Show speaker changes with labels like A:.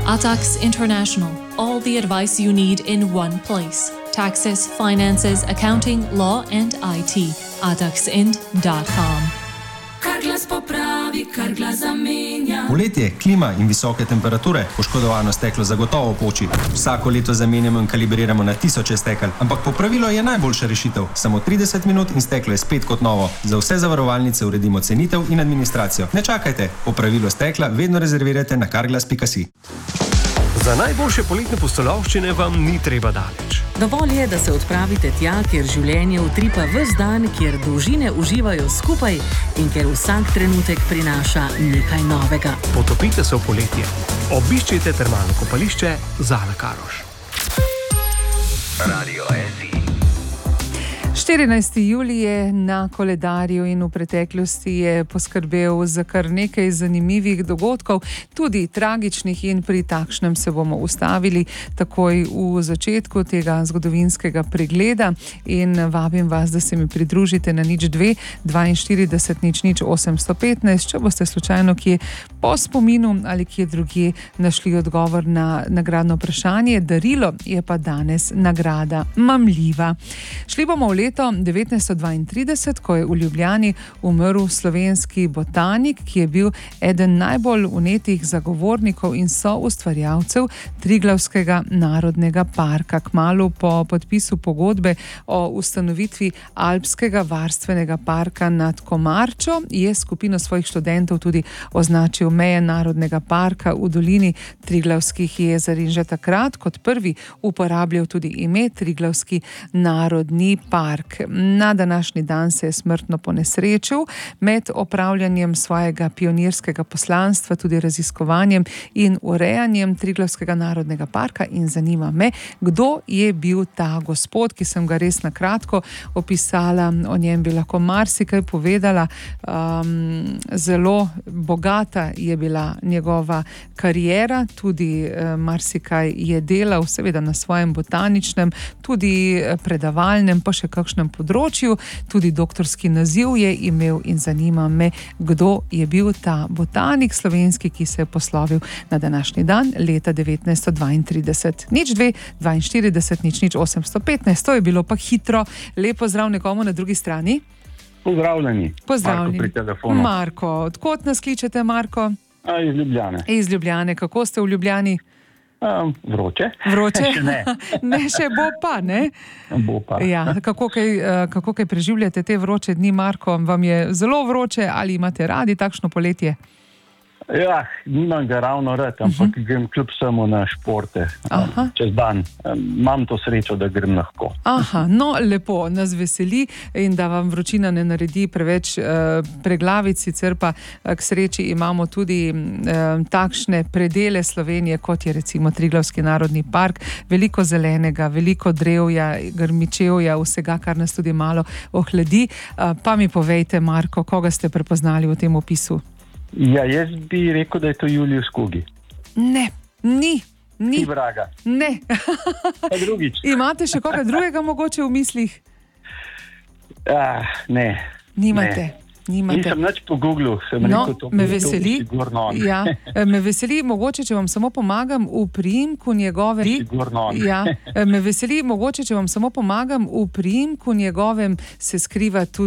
A: Atax International. All the advice you need in one place. Taxes, finances, accounting, law and IT. ataxind.com.
B: Kar glas popravi, kar glas zamenja.
C: Poletje, klima in visoke temperature, poškodovano steklo zagotovo poči. Vsako leto zamenjamo in kalibriramo na tisoče stekel, ampak popravilo je najboljša rešitev. Samo 30 minut in steklo je spet kot novo. Za vse zavarovalnice uredimo cenitev in administracijo. Ne čakajte, popravilo stekla vedno rezervirajte na carglass.si.
D: Za najboljše poletne pustolovščine vam ni treba daleč.
E: Dovolj je, da se odpravite tja, kjer življenje utripa ves dan, kjer družine uživajo skupaj in kjer vsak trenutek prinaša nekaj novega.
D: Potopite se v poletje. Obiščite termalno kopališče Zala Karoš.
F: Radio SI.
G: 14. julij je na koledarju in v preteklosti je poskrbel za kar nekaj zanimivih dogodkov, tudi tragičnih, in pri takšnem se bomo ustavili takoj v začetku tega zgodovinskega pregleda in vabim vas, da se mi pridružite na 02 42 815, če boste slučajno kje po spominu ali kje drugje našli odgovor na nagradno vprašanje. Darilo je pa danes nagrada mamljiva. Šli bomo v leto 1932, ko je v Ljubljani umrl slovenski botanik, ki je bil eden najbolj vnetih zagovornikov in soustvarjalcev Triglavskega narodnega parka. Kmalu po podpisu pogodbe o ustanovitvi Alpskega varstvenega parka nad Komarčo je skupino svojih študentov tudi označil meje narodnega parka v dolini Triglavskih jezer in že takrat kot prvi uporabljal tudi ime Triglavski narodni park. Na današnji dan se je smrtno ponesrečil med opravljanjem svojega pionirskega poslanstva, tudi raziskovanjem in urejanjem Triglavskega narodnega parka, in zanima me, kdo je bil ta gospod, ki sem ga res na kratko opisala. O njem bi lahko marsikaj povedala. Zelo bogata je bila njegova kariera, tudi marsikaj je delal, seveda na svojem botaničnem, tudi predavalnem, pa še kakšnem področju, tudi doktorski naziv je imel, in zanima me, kdo je bil ta botanik slovenski, ki se je poslovil na današnji dan leta 1932. 02 42 815, to je bilo pa hitro. Lep pozdrav nekomu na drugi strani.
H: Pozdravljeni.
G: Pozdravljeni.
H: Marko pri telefonu.
G: Marko, odkot nas kličete, Marko?
H: Iz Ljubljane.
G: Iz Ljubljane. Kako ste v Ljubljani?
H: Vroče.
G: Vroče?
H: Še ne.
G: Ne, še bo pa, ne?
H: Bo pa.
G: Ja, kako kaj preživljate te vroče dni, Marko? Vam je zelo vroče ali imate radi takšno poletje?
H: Ja, nimam ga ravno rad, ampak grem kljub samo na športe. Čez dan. Imam to srečo, da grem lahko.
G: Aha, no lepo, nas veseli, in da vam vročina ne naredi preveč preglavic, sicer pa k sreči imamo tudi takšne predele Slovenije, kot je recimo Triglavski narodni park. Veliko zelenega, veliko drevja, grmičevja, vsega, kar nas tudi malo ohladi. Pa mi povejte, Marko, koga ste prepoznali v tem opisu?
H: Ja, jaz bi rekel, da je to Julius Kugi.
G: Ne, ni.
H: Ti vraga.
G: Ne.
H: Pa drugič.
G: Imate še koga drugega mogoče v mislih?
H: Ne.
G: Nimate.
H: Nisem nič po Googlu, sem rekel, to
G: me veseli.
H: Sigurno on.
G: Ja, me veseli, mogoče, če vam samo pomagam v priimku njegove...
H: Sigurno on.
G: Ja, me veseli, mogoče, če vam samo pomagam v priimku njegovem, se skriva tudi